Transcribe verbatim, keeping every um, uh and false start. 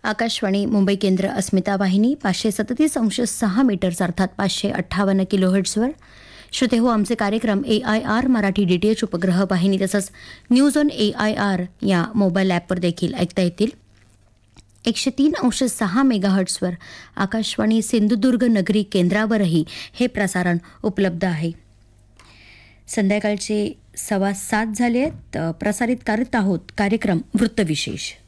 आकाशवाणी मुंबई केंद्र अस्मिता वाहिनी पाचशे सदतीस अंश सहा मीटर्स अर्थात पाचशे अठ्ठावन्न किलोहर्ट्झवर. श्रोते हो, आमचे कार्यक्रम ए I R Marathi D T H उपग्रह वाहिनी तसंच news on A I R या मोबाईल ॲपवर देखील ऐकता येतील. एकशे तीन अंश सहा मेगाहर्ट्झवर आकाशवाणी सिंधुदुर्ग नगरी केंद्रावरही हे प्रसारण उपलब्ध आहे. संध्याकाळचे सव्वा सात झाले आहेत. प्रसारित करत आहोत कार्यक्रम वृत्तविशेष.